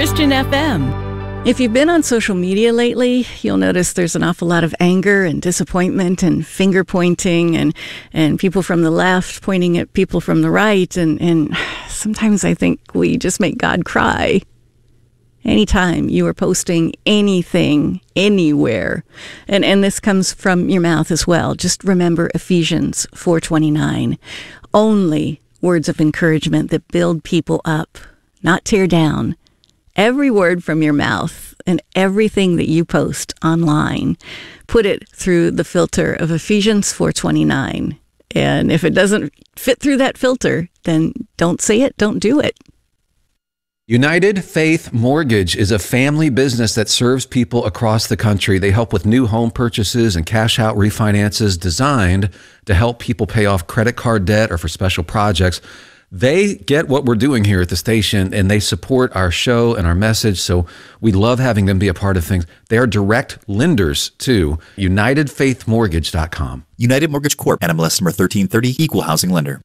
Christian FM. If you've been on social media lately, you'll notice there's an awful lot of anger and disappointment and finger pointing and people from the left pointing at people from the right. And sometimes I think we just make God cry. Anytime you are posting anything, anywhere, and this comes from your mouth as well, just remember Ephesians 4:29. Only words of encouragement that build people up, not tear down. Every word from your mouth and everything that you post online, put it through the filter of Ephesians 4:29. And if it doesn't fit through that filter, then don't say it, don't do it. United Faith Mortgage is a family business that serves people across the country. They help with new home purchases and cash out refinances designed to help people pay off credit card debt or for special projects. They get what we're doing here at the station, and they support our show and our message, so we love having them be a part of things. They're direct lenders to UnitedFaithMortgage.com. United Mortgage Corp. NMLS number 1330, Equal Housing Lender.